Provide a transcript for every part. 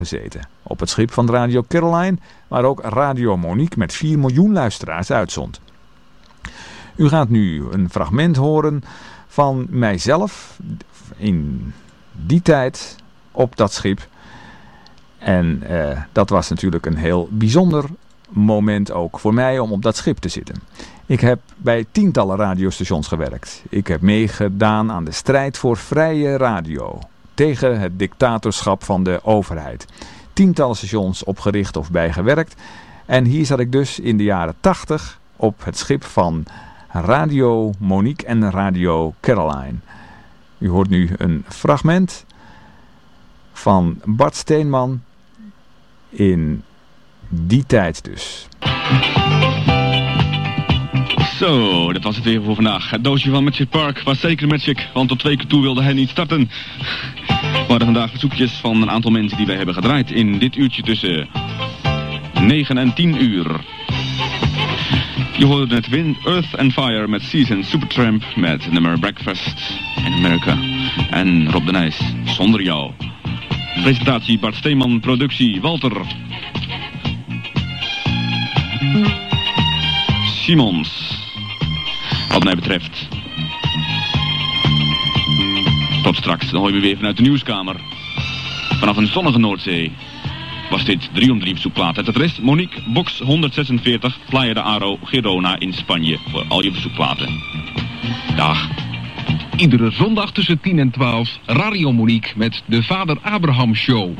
gezeten. Op het schip van Radio Caroline, waar ook Radio Monique met 4 miljoen luisteraars uitzond. U gaat nu een fragment horen van mijzelf in die tijd op dat schip. En dat was natuurlijk een heel bijzonder moment ook voor mij om op dat schip te zitten. Ik heb bij tientallen radiostations gewerkt. Ik heb meegedaan aan de strijd voor vrije radio. Tegen het dictatorschap van de overheid. Tientallen stations opgericht of bijgewerkt. En hier zat ik dus in de jaren 80 op het schip van Radio Monique en Radio Caroline. U hoort nu een fragment van Bart Steenman in die tijd dus. Zo, dat was het weer voor vandaag. Het doosje van Magic Park was zeker Magic, want tot 2 keer toe wilde hij niet starten. We hadden vandaag verzoekjes van een aantal mensen die wij hebben gedraaid in dit uurtje tussen 9 en 10 uur. Je hoorde net Earth and Fire met Season, Supertramp met het nummer Breakfast in America. En Rob de Nijs, Zonder Jou. Presentatie Bart Steeman, productie Walter Simons. Wat mij betreft. Tot straks, dan hoor je weer vanuit de nieuwskamer. Vanaf een zonnige Noordzee was dit 3 om 3 verzoekplaat. Het adres Monique, box 146, Playa de Aro, Girona in Spanje. Voor al je verzoekplaten. Dag. Iedere zondag tussen 10 en 12, Radio Monique met de Vader Abraham Show.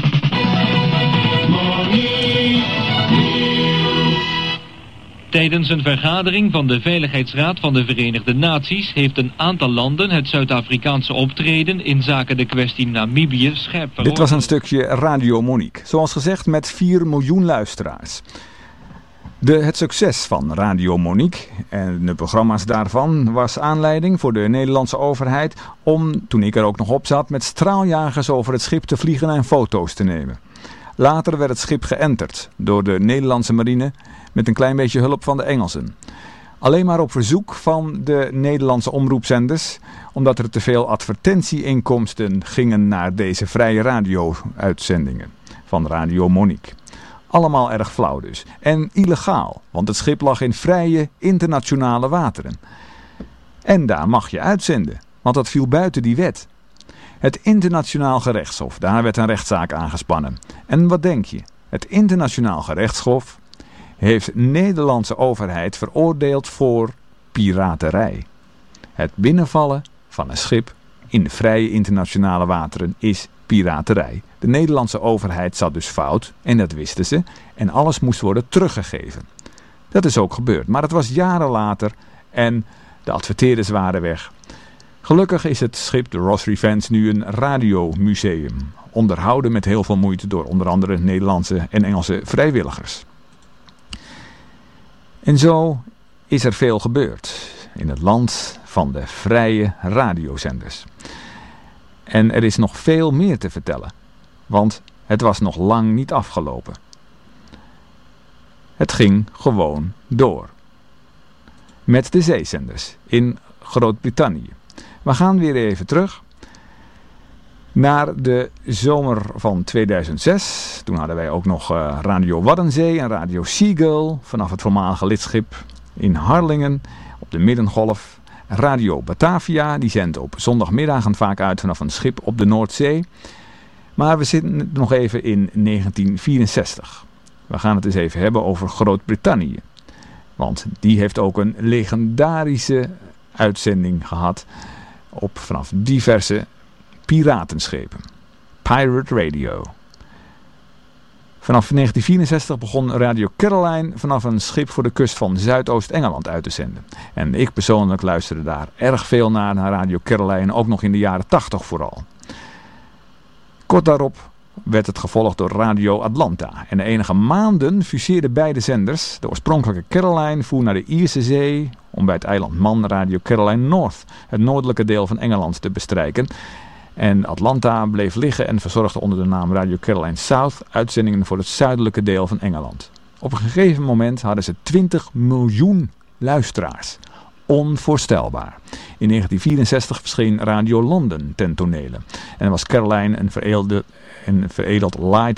Tijdens een vergadering van de Veiligheidsraad van de Verenigde Naties heeft een aantal landen het Zuid-Afrikaanse optreden in zaken de kwestie Namibië scherp veroordeeld. Dit was een stukje Radio Monique. Zoals gezegd met 4 miljoen luisteraars. Het succes van Radio Monique en de programma's daarvan was aanleiding voor de Nederlandse overheid om, toen ik er ook nog op zat, met straaljagers over het schip te vliegen en foto's te nemen. Later werd het schip geënterd door de Nederlandse marine met een klein beetje hulp van de Engelsen. Alleen maar op verzoek van de Nederlandse omroepzenders, omdat er te veel advertentieinkomsten gingen naar deze vrije radio-uitzendingen van Radio Monique. Allemaal erg flauw dus. En illegaal, want het schip lag in vrije internationale wateren. En daar mag je uitzenden, want dat viel buiten die wet. Het Internationaal Gerechtshof, daar werd een rechtszaak aangespannen. En wat denk je? Het Internationaal Gerechtshof heeft de Nederlandse overheid veroordeeld voor piraterij. Het binnenvallen van een schip in de vrije internationale wateren is piraterij. De Nederlandse overheid zat dus fout en dat wisten ze en alles moest worden teruggegeven. Dat is ook gebeurd, maar het was jaren later en de adverteerders waren weg. Gelukkig is het schip de Ross Revenge nu een radiomuseum, onderhouden met heel veel moeite door onder andere Nederlandse en Engelse vrijwilligers. En zo is er veel gebeurd in het land van de vrije radiozenders. En er is nog veel meer te vertellen, want het was nog lang niet afgelopen. Het ging gewoon door. Met de zeezenders in Groot-Brittannië. We gaan weer even terug naar de zomer van 2006. Toen hadden wij ook nog Radio Waddenzee en Radio Seagull vanaf het voormalige lidschip in Harlingen op de Middengolf. Radio Batavia, die zendt op zondagmiddagen vaak uit vanaf een schip op de Noordzee. Maar we zitten nog even in 1964. We gaan het eens even hebben over Groot-Brittannië. Want die heeft ook een legendarische uitzending gehad vanaf diverse piratenschepen. Pirate Radio. Vanaf 1964 begon Radio Caroline vanaf een schip voor de kust van Zuidoost-Engeland uit te zenden. En ik persoonlijk luisterde daar erg veel naar Radio Caroline, ook nog in de jaren 80 vooral. Kort daarop werd het gevolgd door Radio Atlanta. En na enige maanden fuseerden beide zenders. De oorspronkelijke Caroline voer naar de Ierse Zee om bij het eiland Man Radio Caroline North, het noordelijke deel van Engeland, te bestrijken. En Atlanta bleef liggen en verzorgde onder de naam Radio Caroline South uitzendingen voor het zuidelijke deel van Engeland. Op een gegeven moment hadden ze 20 miljoen luisteraars. onvoorstelbaar. In 1964 verscheen Radio London ten tonele. En was Caroline een veredeld light